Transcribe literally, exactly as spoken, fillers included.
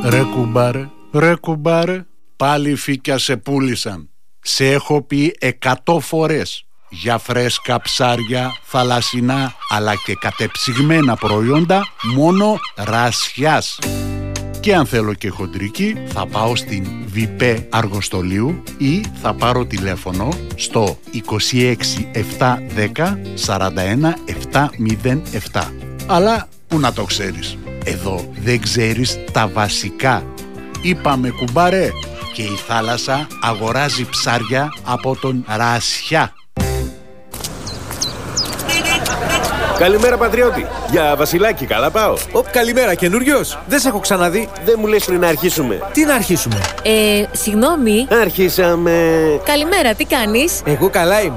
Ρε κουμπάρε, ρε κουμπάρε, πάλι φύκια σε πούλησαν. Σε έχω πει εκατό φορές για φρέσκα ψάρια, θαλασσινά αλλά και κατεψυγμένα προϊόντα μόνο Ρασιάς. Και αν θέλω και χοντρική θα πάω στην Βιπέ Αργοστολίου ή θα πάρω τηλέφωνο στο είκοσι έξι επτακόσια δέκα σαράντα ένα επτακόσια επτά. Αλλά που να το ξέρεις, εδώ δεν ξέρεις τα βασικά. Είπαμε κουμπάρε, και η θάλασσα αγοράζει ψάρια από τον Ρασιά. Καλημέρα πατριώτη. Για Βασιλάκι καλά πάω? Οπ, καλημέρα, καινούριος. Δεν σε έχω ξαναδεί. Δεν μου λες πριν να αρχίσουμε? Τι να αρχίσουμε? Ε, συγγνώμη. Αρχίσαμε. Καλημέρα, τι κάνεις? Εγώ καλά είμαι.